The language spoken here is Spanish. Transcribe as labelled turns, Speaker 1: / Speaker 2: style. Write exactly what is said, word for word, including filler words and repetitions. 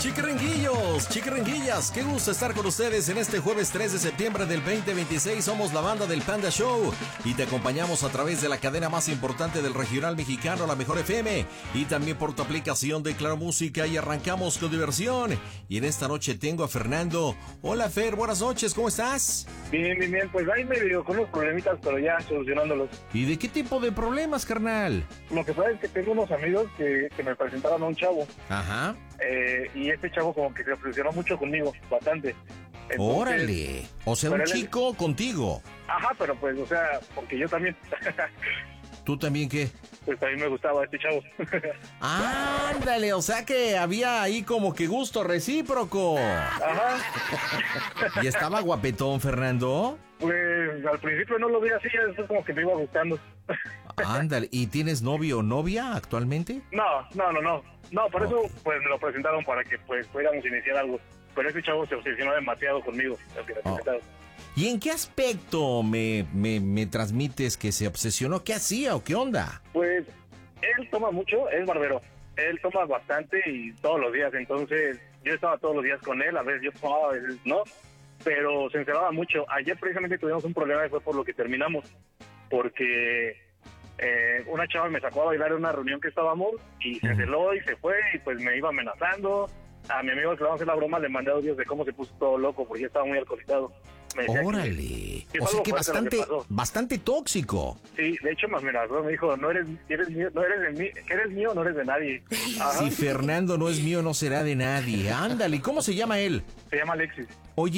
Speaker 1: Chiquiringuillos, chiquiringuillas, qué gusto estar con ustedes en este jueves tres de septiembre del veinte veintiséis. Somos la banda del Panda Show y te acompañamos a través de la cadena más importante del regional mexicano, la Mejor F M, y también por tu aplicación de Claro Música, y arrancamos con diversión. Y en esta noche tengo a Fernando. Hola Fer, buenas noches, ¿cómo estás?
Speaker 2: Bien, bien, bien, pues ahí medio con unos problemitas, pero ya solucionándolos.
Speaker 1: ¿Y de qué tipo de problemas, carnal?
Speaker 2: Lo que pasa es que tengo unos amigos que, que me presentaron a un chavo.
Speaker 1: Ajá.
Speaker 2: Eh, y este chavo como que se obsesionó mucho conmigo, bastante. Entonces,
Speaker 1: órale, o sea, un
Speaker 2: él-
Speaker 1: chico contigo.
Speaker 2: Ajá, pero pues, o sea, porque yo también,
Speaker 1: ¿Tú también qué?
Speaker 2: pues también me gustaba este chavo.
Speaker 1: Ándale, o sea que había ahí como que gusto recíproco.
Speaker 2: Ajá,
Speaker 1: ¿Y estaba guapetón, Fernando?
Speaker 2: pues al principio no lo vi así, ya después como que me iba gustando.
Speaker 1: Ándale, ¿y tienes novio o novia actualmente?
Speaker 2: No, no, no, no, no, por
Speaker 1: Oh.
Speaker 2: eso pues me lo presentaron para que pues pudiéramos iniciar algo. Pero este chavo se obsesionó demasiado conmigo, el que me
Speaker 1: Oh.
Speaker 2: presentaron.
Speaker 1: ¿Y en qué aspecto me, me, me transmites que se obsesionó? ¿Qué hacía o qué onda?
Speaker 2: Pues él toma mucho, es barbero. Él toma bastante y todos los días. Entonces yo estaba todos los días con él, a veces yo tomaba, a veces no. Pero se encerraba mucho. Ayer precisamente tuvimos un problema y fue por lo que terminamos. Porque eh, una chava me sacó a bailar en una reunión que estábamos y se
Speaker 1: Ujú.
Speaker 2: celó y se fue y pues me iba amenazando. A mi amigo que le vamos a hacer la broma le mandé audios de cómo se puso todo loco porque ya estaba muy alcoholizado. Me decía que-
Speaker 1: Órale,
Speaker 2: que
Speaker 1: o
Speaker 2: es
Speaker 1: sea
Speaker 2: algo
Speaker 1: que
Speaker 2: fuerte lo
Speaker 1: bastante,
Speaker 2: que pasó.
Speaker 1: bastante tóxico.
Speaker 2: Sí, de hecho me amenazó, me dijo, no eres, eres mío, no eres de mí, que eres mío, no eres de nadie. Ajá.
Speaker 1: Si Fernando no es mío, no será de nadie. Ándale, ¿y cómo se llama él?
Speaker 2: Se llama Alexis.
Speaker 1: Oye,